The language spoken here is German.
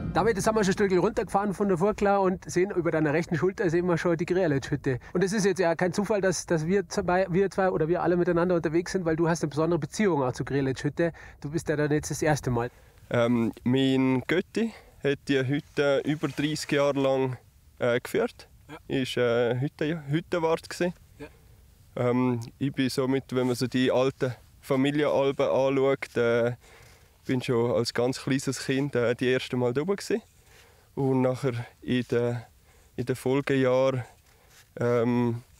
David, jetzt haben wir schon ein Stück runtergefahren von der Furkla und sehen über deiner rechten Schulter sehen wir schon die Grelitsch-Hütte. Und es ist jetzt ja kein Zufall, dass wir zwei oder wir alle miteinander unterwegs sind, weil du hast eine besondere Beziehung auch zur Grelitsch-Hütte. Du bist ja dann jetzt das erste Mal. Mein Götti hat die Hütte über 30 Jahre lang geführt. Ja. Er war Hüttenwart. Ja. Ich bin somit, wenn man so die alten Familienalben anschaut, bin schon als ganz kleines Kind die erste Mal da oben gewesen. Und nachher in den Folgejahren